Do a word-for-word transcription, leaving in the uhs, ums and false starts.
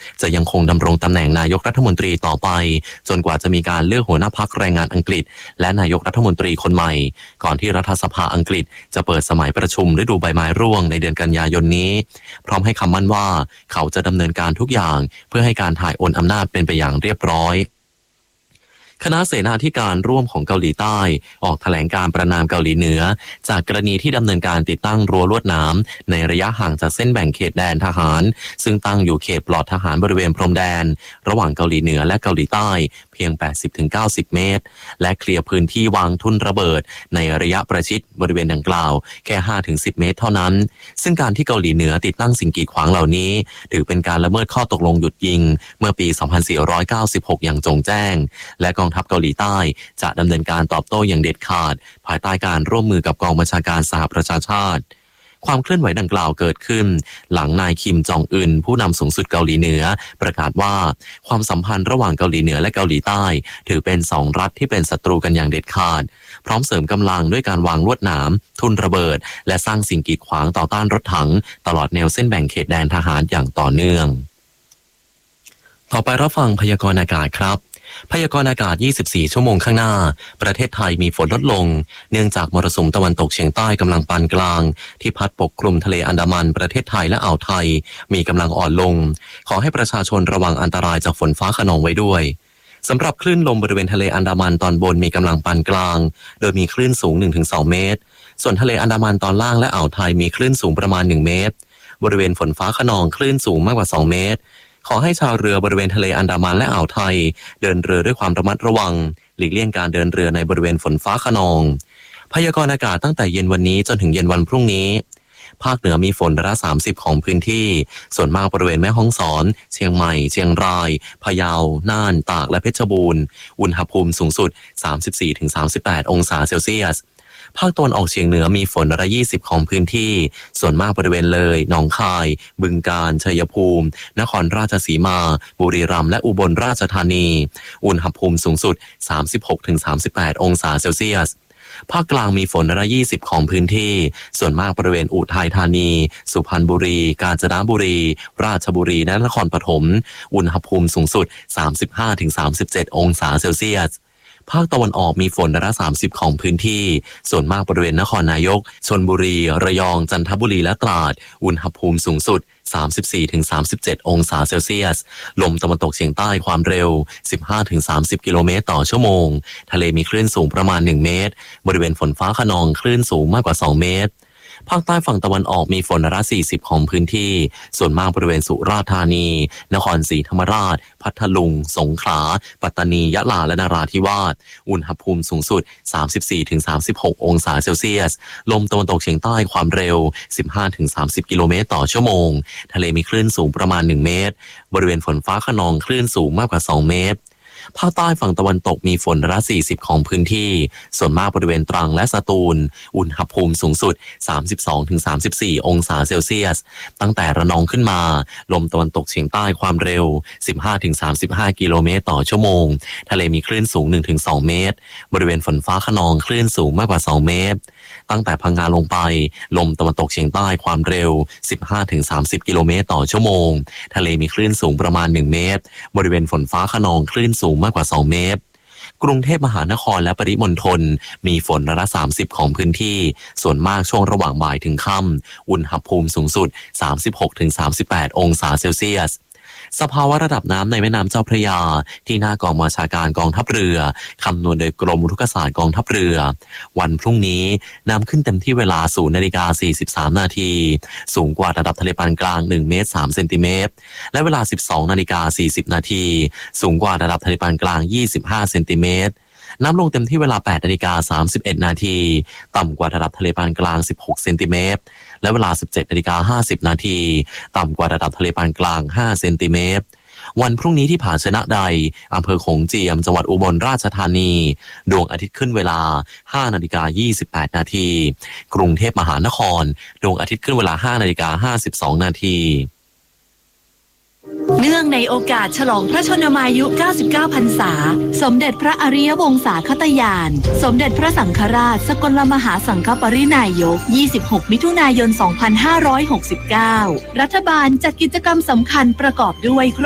จะยังคงดำรงตำแหน่งนายกรัฐมนตรีต่อไปจนกว่าจะมีการเลือกหัวหน้าพรรคแรงงานอังกฤษและนายกรัฐมนตรีคนใหม่ก่อนที่รัฐสภาอังกฤษจะเปิดสมัยประชุมฤดูใบไม้ร่วงในเดือนกันยายนนี้พร้อมให้คำมั่นว่าเขาจะดำเนินการทุกอย่างเพื่อให้การถ่ายโอนอำนาจเป็นไปอย่างเรียบร้อยคณะเสนาธิการร่วมของเกาหลีใต้ออกแถลงการประณามเกาหลีเหนือจากกรณีที่ดำเนินการติดตั้งรั้วลวดหนามในระยะห่างจากเส้นแบ่งเขตแดนทหารซึ่งตั้งอยู่เขตปลอดทหารบริเวณพรมแดนระหว่างเกาหลีเหนือและเกาหลีใต้เพียง แปดสิบถึงเก้าสิบ เมตรและเคลียร์พื้นที่วางทุ่นระเบิดในระยะประชิดบริเวณดังกล่าวแค่ ห้าถึงสิบ เมตรเท่านั้นซึ่งการที่เกาหลีเหนือติดตั้งสิ่งกีดขวางเหล่านี้ถือเป็นการละเมิดข้อตกลงหยุดยิงเมื่อปี สองพันสี่ร้อยเก้าสิบหก อย่างจงแจ้งและกองทัพเกาหลีใต้จะดำเนินการตอบโต้อย่างเด็ดขาดภายใต้การร่วมมือกับกองบัญชาการสหประชาชาติความเคลื่อนไหวดังกล่าวเกิดขึ้นหลังนายคิมจองอึนผู้นำสูงสุดเกาหลีเหนือประกาศว่าความสัมพันธ์ระหว่างเกาหลีเหนือและเกาหลีใต้ถือเป็นสองรัฐที่เป็นศัตรูกันอย่างเด็ดขาดพร้อมเสริมกำลังด้วยการวางลวดหนามทุ่นระเบิดและสร้างสิ่งกีดขวางต่อต้านรถถังตลอดแนวเส้นแบ่งเขตแดนทหารอย่างต่อเนื่องต่อไปรับฟังพยากรณ์อากาศครับพยากรณ์อากาศยี่สิบสี่ชั่วโมงข้างหน้าประเทศไทยมีฝนลดลงเนื่องจากมรสุมตะวันตกเฉียงใต้กำลังปานกลางที่พัดปกคลุมทะเลอันดามันประเทศไทยและอ่าวไทยมีกำลังอ่อนลงขอให้ประชาชนระวังอันตรายจากฝนฟ้าคะนองไว้ด้วยสำหรับคลื่นลมบริเวณทะเลอันดามันตอนบนมีกำลังปานกลางโดยมีคลื่นสูง หนึ่งถึงสอง เมตรส่วนทะเลอันดามันตอนล่างและอ่าวไทยมีคลื่นสูงประมาณหนึ่งเมตรบริเวณฝนฟ้าคะนองคลื่นสูงมากกว่าสองเมตรขอให้ชาวเรือบริเวณทะเลอันดามันและอ่าวไทยเดินเรือด้วยความระมัดระวังหลีกเลี่ยงการเดินเรือในบริเวณฝนฟ้าคะนองพยากรณ์อากาศตั้งแต่เย็นวันนี้จนถึงเย็นวันพรุ่งนี้ภาคเหนือมีฝนร้อยละสามสิบของพื้นที่ส่วนมากบริเวณแม่ฮ่องสอนเชียงใหม่เชียงรายพะเยาน่านตากและเพชรบูรณ์อุณหภูมิสูงสุด สามสิบสี่ถึงสามสิบแปด องศาเซลเซียสภาคตะวันออกเฉียงเหนือมีฝนร้อยละยี่สิบของพื้นที่ส่วนมากบริเวณเลยหนองคายบึงกาฬชัยภูมินครราชสีมาบุรีรัมย์และอุบลราชธานีอุณหภูมิสูงสุด สามสิบหกถึงสามสิบแปด องศาเซลเซียสภาคกลางมีฝนร้อยละยี่สิบของพื้นที่ส่วนมากบริเวณอุทัยธานีสุพรรณบุรีกาญจนบุรีราชบุรีและนครปฐมอุณหภูมิสูงสุด สามสิบห้าถึงสามสิบเจ็ด องศาเซลเซียสภาคตะวันออกมีฝนร้อยละสามสิบของพื้นที่ส่วนมากบริเวณนครนายกชลบุรีระยองจันทบุรีและตราดอุณหภูมิสูงสุด สามสิบสี่ถึงสามสิบเจ็ด องศาเซลเซียสลมตะวันตกเฉียงใต้ความเร็ว สิบห้าถึงสามสิบ กิโลเมตรต่อชั่วโมงทะเลมีคลื่นสูงประมาณหนึ่งเมตรบริเวณฝนฟ้าคะนองคลื่นสูงมากกว่าสองเมตรภาคใต้ฝั่งตะวันออกมีฝนร้อยละสี่สิบของพื้นที่ส่วนมากบริเวณสุราษฎร์ธานีนครศรีธรรมราชพัทลุงสงขลาปัตตานียะลาและนราธิวาสอุณหภูมิสูงสุด สามสิบสี่ถึงสามสิบหก องศาเซลเซียสลมตะวันตกเฉียงใต้ความเร็ว สิบห้าถึงสามสิบ กิโลเมตรต่อชั่วโมงทะเลมีคลื่นสูงประมาณหนึ่งเมตรบริเวณฝนฟ้าคะนองคลื่นสูงมากกว่าสองเมตรภาคใต้ฝั่งตะวันตกมีฝนร้อยละสี่สิบของพื้นที่ส่วนมากบริเวณตรังและสตูลอุณหภูมิสูงสุด สามสิบสองถึงสามสิบสี่ องศาเซลเซียสตั้งแต่ระนองขึ้นมาลมตะวันตกเฉียงใต้ความเร็ว สิบห้าถึงสามสิบห้า กิโลเมตรต่อชั่วโมงทะเลมีคลื่นสูง หนึ่งถึงสอง เมตรบริเวณฝนฟ้าคะนองคลื่นสูงมากกว่าสองเมตรตั้งแต่พังงาลงไปลมตะวันตกเฉียงใต้ความเร็ว สิบห้าถึงสามสิบ กิโลเมตรต่อชั่วโมงทะเลมีคลื่นสูงประมาณหนึ่งเมตรบริเวณฝนฟ้าคะนองคลื่นสูงมากกว่าสองเมตรกรุงเทพมหานครและปริมณฑลมีฝนร้อยละสามสิบของพื้นที่ส่วนมากช่วงระหว่างบ่ายถึงค่ำอุณหภูมิสูงสุด สามสิบหกถึงสามสิบแปด องศาเซลเซียสสภาวะระดับน้ำในแม่น้ำเจ้าพระยาที่หน้ากองบัญชาการกองทัพเรือคำนวณโดยกรมอุทกศาสตร์กองทัพเรือวันพรุ่งนี้น้ำขึ้นเต็มที่เวลา ศูนย์นาฬิกาสี่สิบสาม นาทีสูงกว่าระดับทะเลปานกลางหนึ่งเมตรสามเซนติเมตรและเวลา สิบสองนาฬิกาสี่สิบ นาทีสูงกว่าระดับทะเลปานกลางยี่สิบห้าเซนติเมตรน้ำลงเต็มที่เวลา แปดนาฬิกาสามสิบเอ็ด นาทีต่ำกว่าระดับทะเลปานกลางสิบหกเซนติเมตรและเวลา สิบเจ็ดนาฬิกาห้าสิบ นาทีต่ำกว่าระดับทะเลปานกลางห้าเซนติเมตรวันพรุ่งนี้ที่ผาชนะใดอำเภอโขงเจียมจังหวัดอุบลราชธานีดวงอาทิตย์ขึ้นเวลา ห้านาฬิกายี่สิบแปด นาทีกรุงเทพมหานครดวงอาทิตย์ขึ้นเวลา ห้านาฬิกาห้าสิบสอง นาทีเนื่องในโอกาสฉลองพระชนมายุ เก้าสิบเก้า พรรษาสมเด็จพระอริยวงศาคตยาน สมเด็จพระสังฆราชสกลมหาสังฆปรินายก ยี่สิบหก มิถุนายน สองพันห้าร้อยหกสิบเก้า รัฐบาลจัดกิจกรรมสำคัญประกอบด้วย